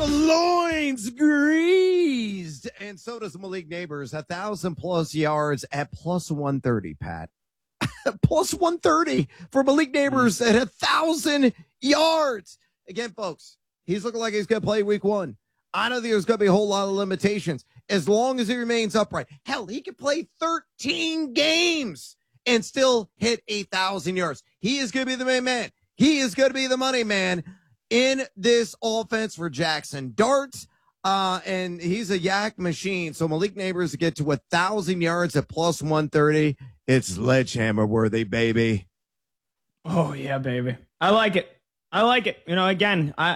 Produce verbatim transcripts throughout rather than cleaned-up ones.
the loins greased. And so does Malik Neighbors, a thousand plus yards at plus one thirty, Pat. Plus one thirty for Malik Neighbors at a thousand yards. Again, folks, he's looking like he's going to play week one. I know there's going to be a whole lot of limitations as long as he remains upright. Hell, he could play thirteen games and still hit a thousand yards. He is going to be the main man. He is going to be the money man in this offense for Jackson Dart. Uh, and he's a yak machine. So Malik Neighbors to get to a thousand yards at plus one thirty. It's sledgehammer worthy, baby. Oh yeah, baby. I like it. I like it. You know, again, I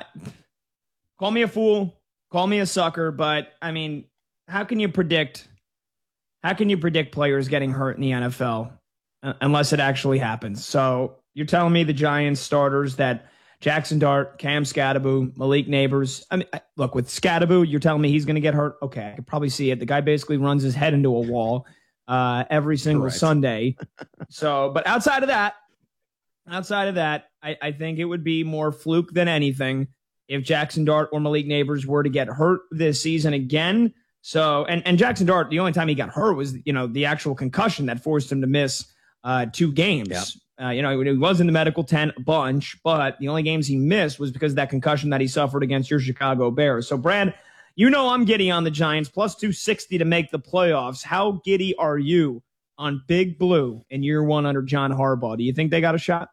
call me a fool, call me a sucker, but I mean, how can you predict, how can you predict players getting hurt in the N F L uh, unless it actually happens? So you're telling me the Giants starters that Jackson Dart, Cam Scatterbo, Malik Neighbors. I mean, look, with Scatterbo, you're telling me he's going to get hurt. Okay, I could probably see it. The guy basically runs his head into a wall uh, every single Correct. Sunday. So, but outside of that, outside of that, I, I think it would be more fluke than anything if Jackson Dart or Malik Neighbors were to get hurt this season again. So, and, and Jackson Dart, the only time he got hurt was, you know, the actual concussion that forced him to miss uh, two games. Yep. Uh, you know, he was in the medical tent a bunch, but the only games he missed was because of that concussion that he suffered against your Chicago Bears. So, Brad, you know I'm giddy on the Giants, plus two sixty to make the playoffs. How giddy are you on Big Blue in year one under John Harbaugh? Do you think they got a shot?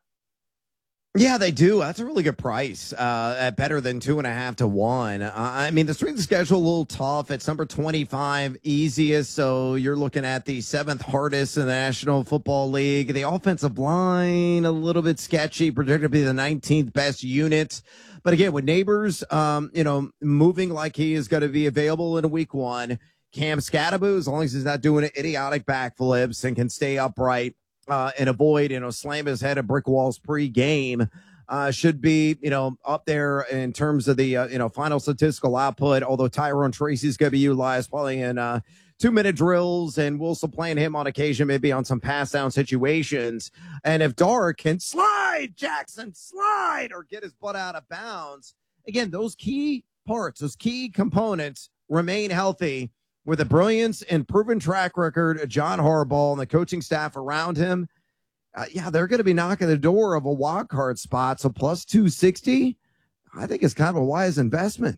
Yeah, they do. That's a really good price, uh, at better than two and a half to one. Uh, I mean, the strength of schedule a little tough. It's number twenty-five, easiest. So you're looking at the seventh hardest in the National Football League. The offensive line, a little bit sketchy, projected to be the nineteenth best unit. But again, with Neighbors, um, you know, moving like he is going to be available in a week one, Cam Scatterbo, as long as he's not doing idiotic backflips and can stay upright, Uh, and avoid, you know, slam his head at brick walls pre-game, uh, should be, you know, up there in terms of the, uh, you know, final statistical output, although Tyrone Tracy's going to be utilized probably in uh, two-minute drills, and we'll still playing him on occasion, maybe on some pass-down situations. And if Dart can slide, Jackson, slide, or get his butt out of bounds, again, those key parts, those key components remain healthy. With the brilliance and proven track record of John Harbaugh and the coaching staff around him, uh, yeah, they're going to be knocking the door of a wild card spot. So plus two sixty, I think it's kind of a wise investment.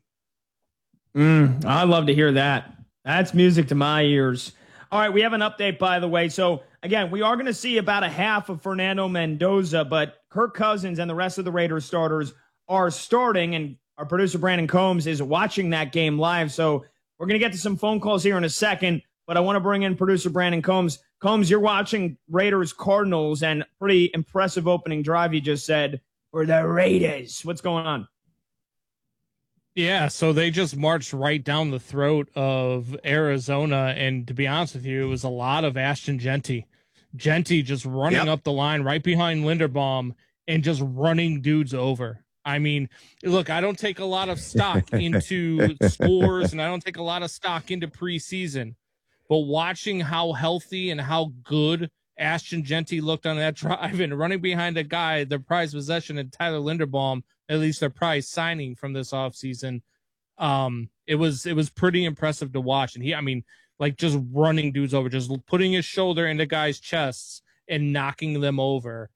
Mm, I love to hear that. That's music to my ears. All right, we have an update, by the way. So, again, we are going to see about a half of Fernando Mendoza, but Kirk Cousins and the rest of the Raiders starters are starting, and our producer Brandon Combs is watching that game live. So, we're going to get to some phone calls here in a second, but I want to bring in producer Brandon Combs. Combs, you're watching Raiders Cardinals, and pretty impressive opening drive you just said for the Raiders. What's going on? Yeah, so they just marched right down the throat of Arizona, and to be honest with you, it was a lot of Ashton Genty. Genty just running Yep. up the line right behind Linderbaum and just running dudes over. I mean, look, I don't take a lot of stock into scores, and I don't take a lot of stock into preseason, but watching how healthy and how good Ashton Genty looked on that drive and running behind a guy, their prized possession, and Tyler Linderbaum, at least their prize signing from this offseason, um, it was it was pretty impressive to watch. And he, I mean, like just running dudes over, just putting his shoulder into guys' chests and knocking them over.